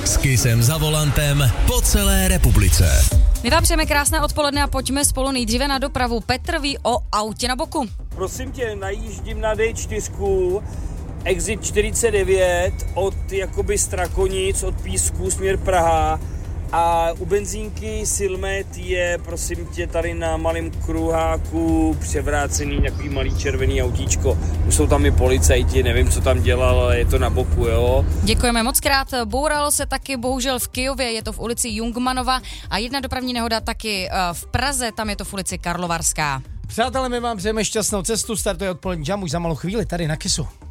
S Kissem za volantem po celé republice. My vám přejeme krásné odpoledne a pojďme spolu nejdříve na dopravu. Petr ví o autě na boku. Prosím tě, najíždím na D4, exit 49 od jakoby Strakonic, od Písku, směr Praha a u benzínky Silmet je, prosím tě, tady na malém kruháku převrácený takový malý červený autíčko. Už jsou tam i policajti, nevím, co tam dělal, ale je to na boku, jo. Děkujeme moc krát. Bouralo se taky bohužel v Kyjově, je to v ulici Jungmanova a jedna dopravní nehoda taky v Praze, tam je to v ulici Karlovarská. Přátelé, my vám přejeme šťastnou cestu, startuje odpolední jam už za malou chvíli tady na Kissu.